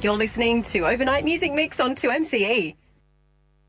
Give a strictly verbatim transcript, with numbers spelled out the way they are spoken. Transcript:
You're listening to Overnight Music Mix on two M C E.